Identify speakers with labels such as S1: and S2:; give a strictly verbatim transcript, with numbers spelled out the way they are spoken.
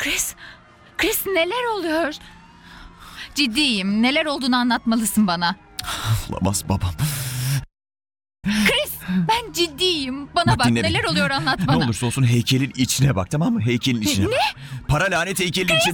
S1: Chris, Chris neler oluyor? Ciddiyim. Neler olduğunu anlatmalısın bana.
S2: Olamaz babam.
S1: Chris, ben ciddiyim. Bana
S2: Bak,
S1: bak,
S2: dinle beni.
S1: neler oluyor anlat bana.
S2: Ne olursa olsun heykelin içine bak, tamam mı? Heykelin içine
S1: Ne?
S2: bak. Para lanet heykelin içine